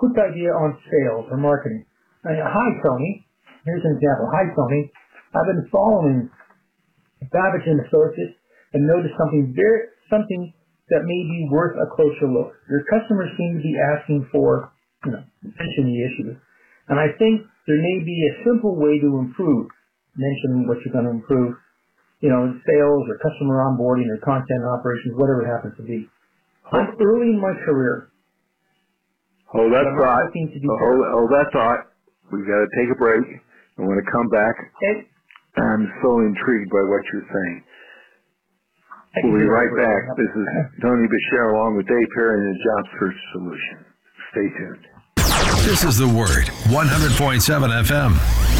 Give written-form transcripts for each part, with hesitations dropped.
quick idea on sales or marketing. Hi, Tony. Here's an example. Hi, Tony. I've been following Babbage and Associates and noticed something that may be worth a closer look. Your customers seem to be asking for, mention the issue. And I think there may be a simple way to improve. Mention what you're going to improve, sales or customer onboarding or content operations, whatever it happens to be. I'm early in my career. Hold that thought. Hold that thought. We've got to take a break. I want to come back. Okay. I'm so intrigued by what you're saying. We'll be right back. This is Tony Bashir along with Dave Perry and the Job Search Solution. Stay tuned. This is The Word, 100.7 FM.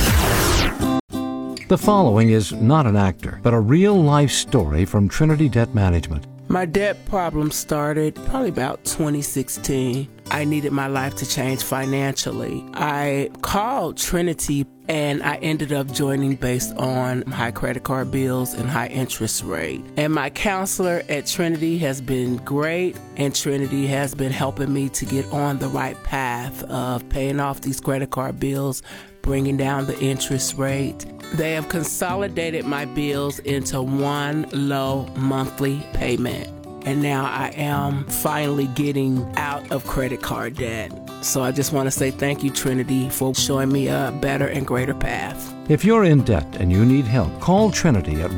The following is not an actor, but a real-life story from Trinity Debt Management. My debt problem started probably about 2016. I needed my life to change financially. I called Trinity and I ended up joining based on high credit card bills and high interest rate. And my counselor at Trinity has been great, and Trinity has been helping me to get on the right path of paying off these credit card bills, bringing down the interest rate. They have consolidated my bills into one low monthly payment. And now I am finally getting out of credit card debt. So I just want to say thank you, Trinity, for showing me a better and greater path. If you're in debt and you need help, call Trinity at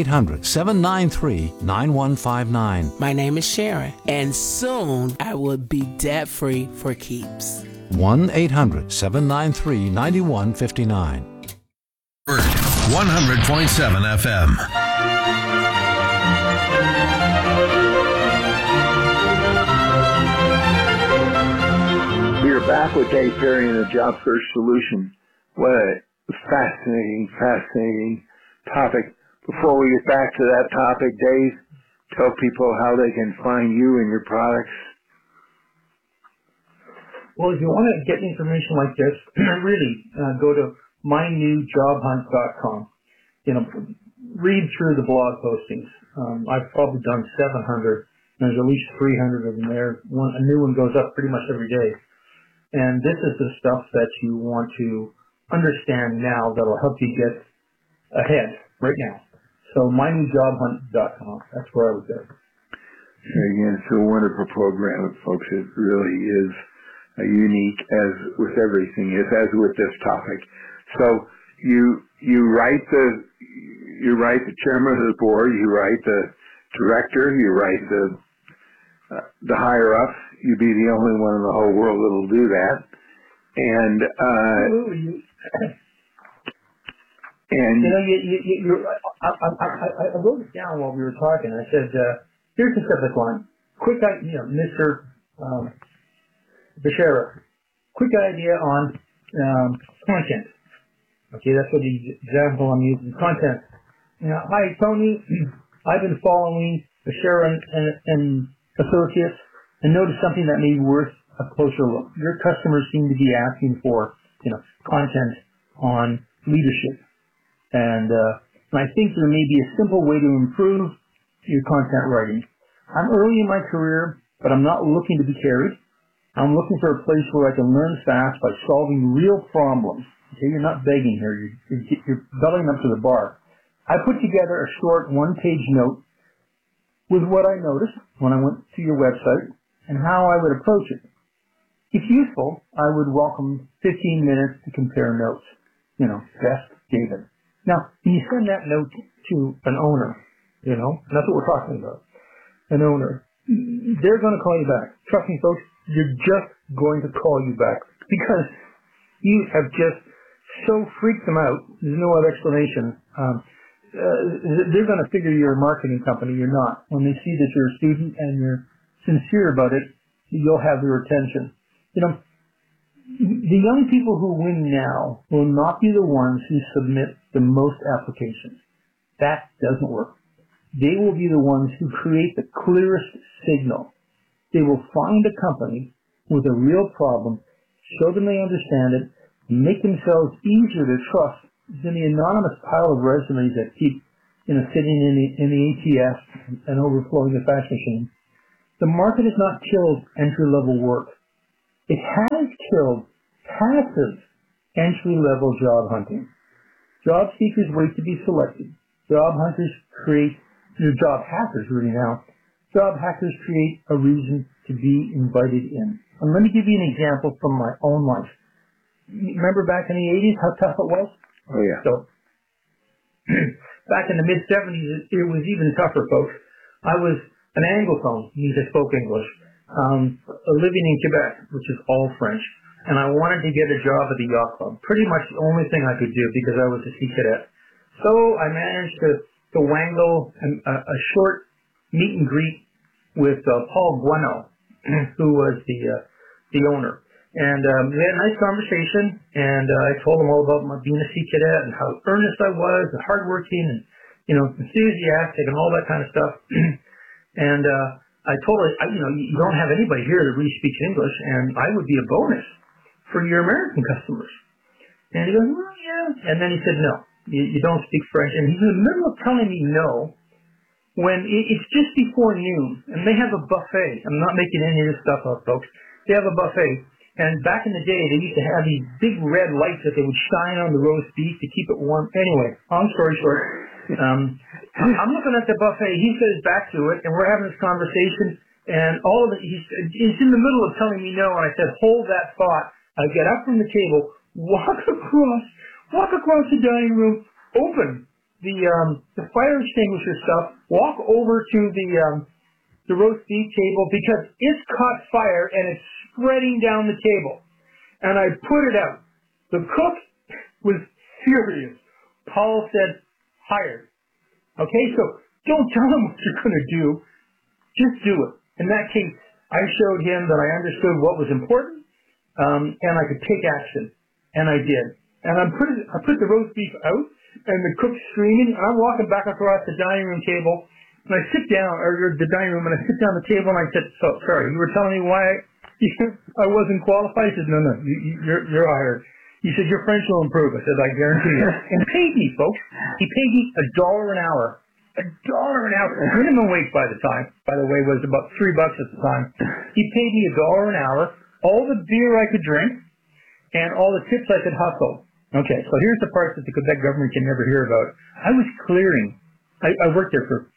1-800-793-9159. My name is Sharon, and soon I will be debt-free for keeps. 1-800-793-9159. 100.7 FM. We are back with Dave Perry and the Job Search Solution. What a fascinating topic. Before we get back to that topic, Dave, tell people how they can find you and your products. Well, if you want to get information like this, really go to mynewjobhunt.com. Read through the blog postings. I've probably done 700. There's at least 300 of them there. A new one goes up pretty much every day. And this is the stuff that you want to understand now that'll help you get ahead right now. So mynewjobhunt.com. That's where I would go. Again, it's a wonderful program, folks. It really is unique, as with everything, as with this topic. So you write the chairman of the board, you write the director, you write the higher ups. You'd be the only one in the whole world that'll do that. And I wrote it down while we were talking. I said, here's the subject line. Quick idea, Mr. Bashara. Quick idea on content. Okay, that's what the example I'm using. Content. Hi, Tony. I've been following Bashara and Associates and noticed something that may be worth a closer look. Your customers seem to be asking for, content on leadership. And I think there may be a simple way to improve your content writing. I'm early in my career, but I'm not looking to be carried. I'm looking for a place where I can learn fast by solving real problems. Okay, you're not begging here. You're belling up to the bar. I put together a short one-page note with what I noticed when I went to your website and how I would approach it. If useful, I would welcome 15 minutes to compare notes. Best David. Now, when you send that note to an owner, and that's what we're talking about, an owner, they're going to call you back. Trust me, folks, they're just going to call you back because you have just so freaked them out. There's no other explanation. They're going to figure you're a marketing company. You're not. When they see that you're a student and you're sincere about it, you'll have their attention. The young people who win now will not be the ones who submit the most applications. That doesn't work. They will be the ones who create the clearest signal. They will find a company with a real problem, show them they understand it, and make themselves easier to trust than the anonymous pile of resumes that keep, sitting in the ATS and overflowing the fax machine. The market has not killed entry-level work. It has killed passive entry-level job hunting. Job seekers wait to be selected. Job hackers create a reason to be invited in. And let me give you an example from my own life. Remember back in the 80s how tough it was? Oh, yeah. So, back in the mid-70s, it was even tougher, folks. I was an Anglophone, means I spoke English, living in Quebec, which is all French, and I wanted to get a job at the yacht club. Pretty much the only thing I could do because I was a sea cadet. So I managed to wangle a short meet and greet with Paul Guano, who was the owner. And we had a nice conversation, and I told him all about my being a sea cadet and how earnest I was, and hardworking, and enthusiastic, and all that kind of stuff. And I told him, you don't have anybody here that really speaks English, and I would be a bonus for your American customers. And he goes, well, yeah. And then he said, no, you don't speak French. And he's in the middle of telling me no, when it's just before noon, and they have a buffet. I'm not making any of this stuff up, folks. They have a buffet. And back in the day, they used to have these big red lights that they would shine on the roast beef to keep it warm. Anyway, long story short, I'm looking at the buffet. He got his back to it, and we're having this conversation. And all of it, he's in the middle of telling me no, and I said, hold that thought. I get up from the table, walk across the dining room, open the fire extinguisher stuff, walk over to the roast beef table because it's caught fire and it's spreading down the table. And I put it out. The cook was furious. Paul said, hired. Okay, so don't tell him what you're going to do. Just do it. In that case, I showed him that I understood what was important, and I could take action. And I did. And I put the roast beef out, and the cook's screaming, and I'm walking back across the dining room table, and I sit down, or the dining room, and I sit down at the table, and I said, so, sorry, you were telling me why I wasn't qualified? He said, no, you're hired. He said, your French will improve. I said, I guarantee you. And paid me, folks. He paid me $1 an hour. $1 an hour. Minimum wage by the way, was about $3 at the time. He paid me $1 an hour, all the beer I could drink, and all the tips I could hustle. Okay, so here's the part that the Quebec government can never hear about. I was clearing. I worked there for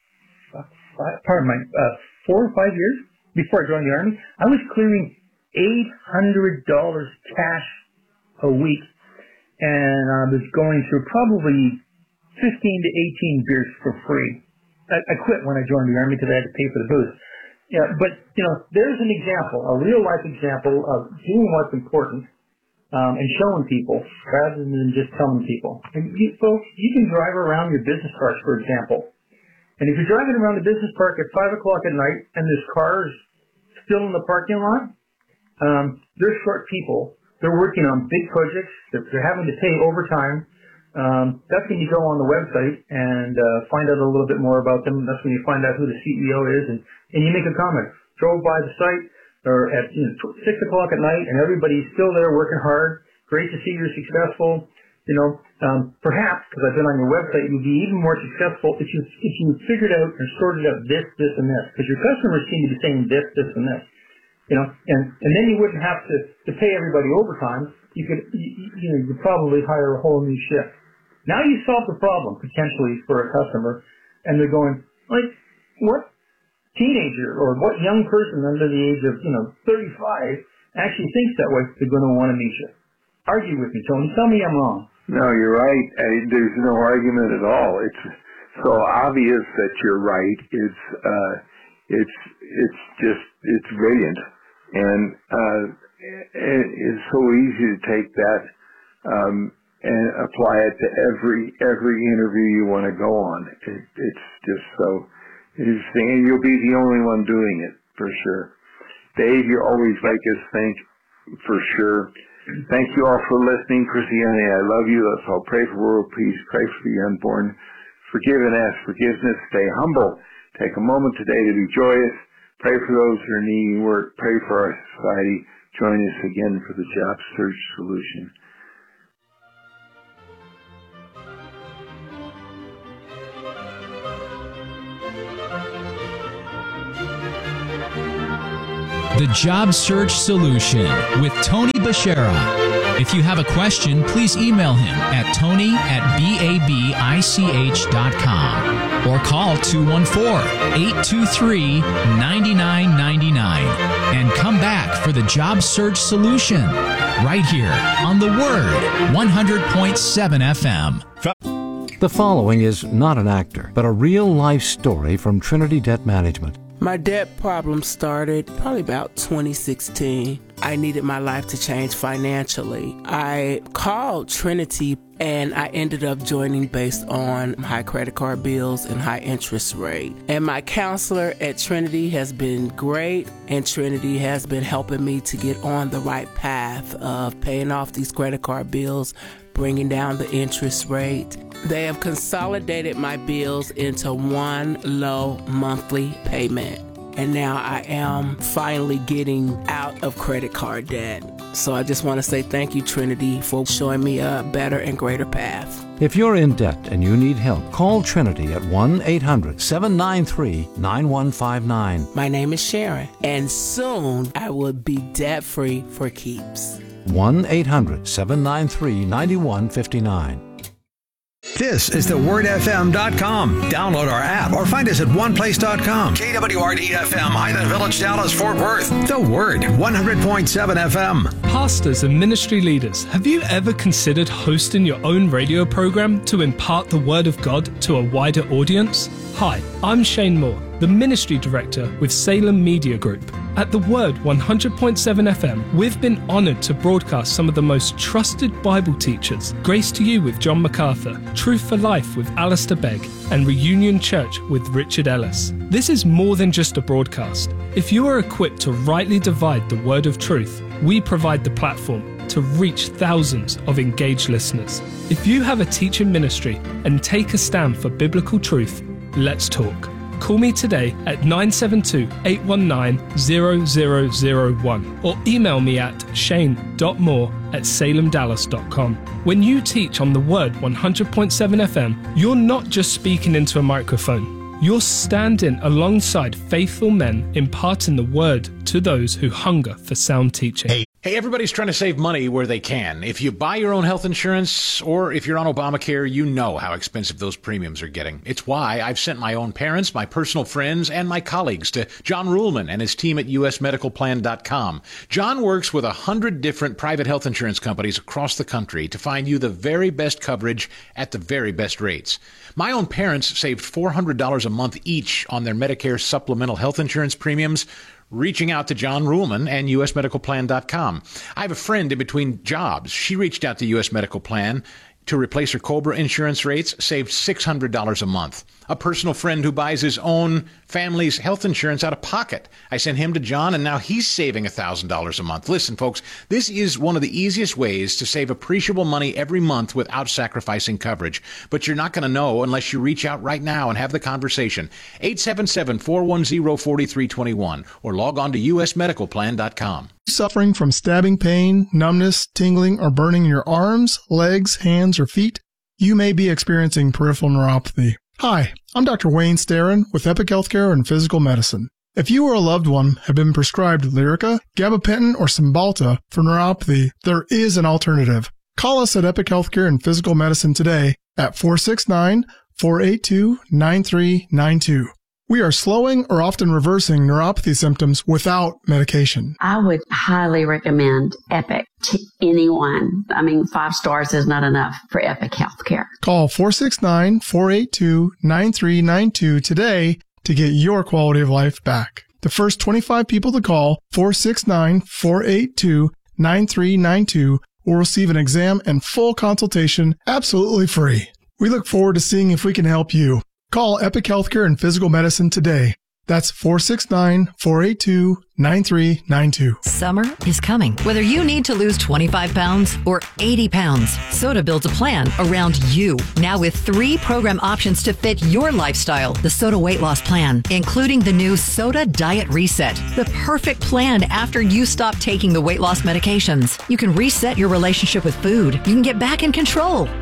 4 or 5 years before I joined the Army. I was clearing $800 cash a week, and I was going through probably 15 to 18 beers for free. I quit when I joined the Army because I had to pay for the booze. Yeah, but there's an example, a real life example of doing what's important and showing people rather than just telling people. And folks, you can drive around your business parks, for example. And if you're driving around the business park at 5 o'clock at night and there's cars still in the parking lot, they're short people. They're working on big projects. They're having to pay overtime. That's when you go on the website and find out a little bit more about them. That's when you find out who the CEO is, and you make a comment. Drove by the site or at 6 o'clock at night, and everybody's still there working hard. Great to see you're successful. Perhaps, because I've been on your website, you'd be even more successful if you figured out and sorted out this, and this, because your customers seem to be saying this, and this. And then you wouldn't have to pay everybody overtime. You could probably hire a whole new shift. Now you solve the problem potentially for a customer, and they're going, like, what teenager or what young person under the age of 35 actually thinks that way? They're going to want to meet you. Argue with me, Tony. Tell me I'm wrong. No, you're right. There's no argument at all. It's so obvious that you're right. It's brilliant, and it's so easy to take that and apply it to every interview you want to go on. It's just so interesting, and you'll be the only one doing it for sure. Dave, you always make us think, for sure. Thank you all for listening. Christiane, I love you. Let's all pray for world peace. Pray for the unborn. Forgive and ask forgiveness. Stay humble. Take a moment today to be joyous. Pray for those who are needing work. Pray for our society. Join us again for the Job Search Solution. The Job Search Solution with Tony Bashara. If you have a question, please email him at tony@babich.com or call 214-823-9999 and come back for the Job Search Solution right here on The Word 100.7 FM. The following is not an actor, but a real-life story from Trinity Debt Management. My debt problem started probably about 2016. I needed my life to change financially. I called Trinity and I ended up joining based on high credit card bills and high interest rate. And my counselor at Trinity has been great, and Trinity has been helping me to get on the right path of paying off these credit card bills, bringing down the interest rate. They have consolidated my bills into one low monthly payment. And now I am finally getting out of credit card debt. So I just want to say thank you, Trinity, for showing me a better and greater path. If you're in debt and you need help, call Trinity at 1-800-793-9159. My name is Sharon, and soon I will be debt-free for keeps. 1-800-793-9159. This is thewordfm.com. Download our app or find us at oneplace.com. KWRD-FM, Highland Village, Dallas, Fort Worth. The Word, 100.7 FM. Pastors and ministry leaders, have you ever considered hosting your own radio program to impart the Word of God to a wider audience? Hi, I'm Shane Moore, the Ministry Director with Salem Media Group. At The Word 100.7 FM, we've been honored to broadcast some of the most trusted Bible teachers. Grace to You with John MacArthur, Truth for Life with Alistair Begg, and Reunion Church with Richard Ellis. This is more than just a broadcast. If you are equipped to rightly divide the word of truth, we provide the platform to reach thousands of engaged listeners. If you have a teaching ministry and take a stand for biblical truth, let's talk. Call me today at 972-819-0001 or email me at shane.moore@salemdallas.com. When you teach on the Word 100.7 FM, you're not just speaking into a microphone. You're standing alongside faithful men imparting the Word to those who hunger for sound teaching. Hey, everybody's trying to save money where they can. If you buy your own health insurance or if you're on Obamacare, you know how expensive those premiums are getting. It's why I've sent my own parents, my personal friends, and my colleagues to John Ruhlman and his team at usmedicalplan.com. John works with 100 different private health insurance companies across the country to find you the very best coverage at the very best rates. My own parents saved $400 a month each on their Medicare supplemental health insurance premiums, reaching out to John Ruhlman and usmedicalplan.com. I have a friend in between jobs. She reached out to US Medical Plan to replace her COBRA insurance rates, saved $600 a month. A personal friend who buys his own family's health insurance out of pocket. I sent him to John, and now he's saving $1,000 a month. Listen, folks, this is one of the easiest ways to save appreciable money every month without sacrificing coverage. But you're not going to know unless you reach out right now and have the conversation. 877-410-4321 or log on to usmedicalplan.com. Suffering from stabbing pain, numbness, tingling, or burning in your arms, legs, hands, or feet? You may be experiencing peripheral neuropathy. Hi, I'm Dr. Wayne Starrin with Epic Healthcare and Physical Medicine. If you or a loved one have been prescribed Lyrica, gabapentin, or Cymbalta for neuropathy, there is an alternative. Call us at Epic Healthcare and Physical Medicine today at 469-482-9392. We are slowing or often reversing neuropathy symptoms without medication. I would highly recommend Epic to anyone. 5 stars is not enough for Epic Healthcare. Call 469-482-9392 today to get your quality of life back. The first 25 people to call 469-482-9392 will receive an exam and full consultation absolutely free. We look forward to seeing if we can help you. Call Epic Healthcare and Physical Medicine today. That's 469-482-9392. Summer is coming. Whether you need to lose 25 pounds or 80 pounds, SOTA builds a plan around you. Now with 3 program options to fit your lifestyle. The SOTA Weight Loss Plan, including the new SOTA Diet Reset. The perfect plan after you stop taking the weight loss medications. You can reset your relationship with food. You can get back in control.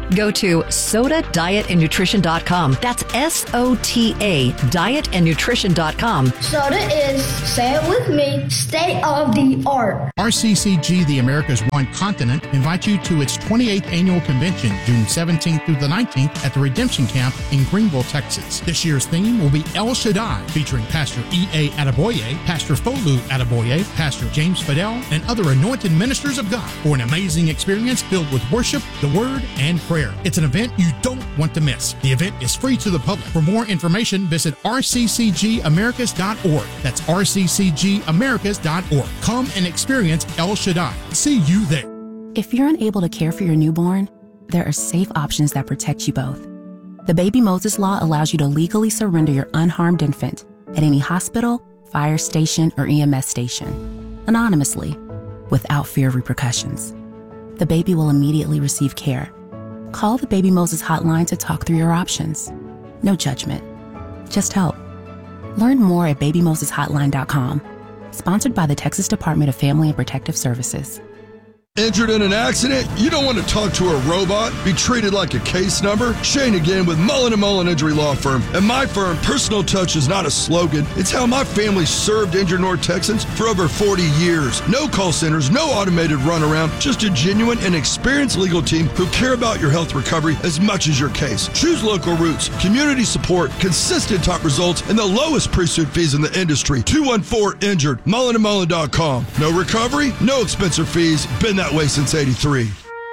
Go to SOTA-dietandnutrition.com. That's SOTA dietandnutrition.com. Soda is, say it with me, state of the art. RCCG, the America's One Continent, invites you to its 28th annual convention, June 17th through the 19th at the Redemption Camp in Greenville, Texas. This year's theme will be El Shaddai, featuring Pastor E.A. Adeboye, Pastor Folu Adeboye, Pastor James Fidel, and other anointed ministers of God for an amazing experience filled with worship, the Word, and prayer. It's an event you don't want to miss. The event is free to the public. For more information, visit rccgamericas.org. That's rccgamericas.org. Come and experience El Shaddai. See you there. If you're unable to care for your newborn, there are safe options that protect you both. The Baby Moses Law allows you to legally surrender your unharmed infant at any hospital, fire station, or EMS station, anonymously, without fear of repercussions. The baby will immediately receive care. Call the Baby Moses hotline to talk through your options. No judgment, just help. Learn more at babymoseshotline.com. Sponsored by the Texas Department of Family and Protective Services. Injured in an accident? You don't want to talk to a robot, be treated like a case number? Shane again with Mullen & Mullen Injury Law Firm. At my firm, personal touch is not a slogan. It's how my family served injured North Texans for over 40 years. No call centers, no automated runaround, just a genuine and experienced legal team who care about your health recovery as much as your case. Choose local roots, community support, consistent top results, and the lowest pre-suit fees in the industry. 214-INJURED, mullenandmullen.com. No recovery, no expensive fees. Been that way since 83.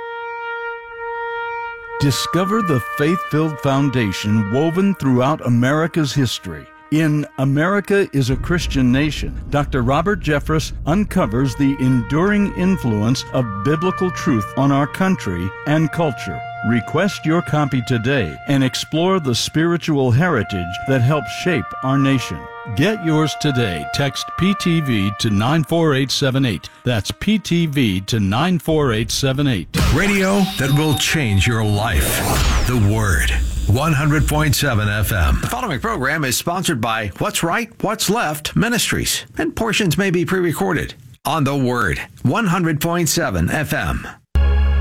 Discover the faith-filled foundation woven throughout America's history. In America is a Christian Nation, Dr. Robert Jeffress uncovers the enduring influence of biblical truth on our country and culture. Request your copy today and explore the spiritual heritage that helped shape our nation. Get yours today. Text PTV to 94878. That's PTV to 94878. Radio that will change your life. The Word. 100.7 FM. The following program is sponsored by What's Right, What's Left Ministries, and portions may be pre-recorded on The Word. 100.7 FM.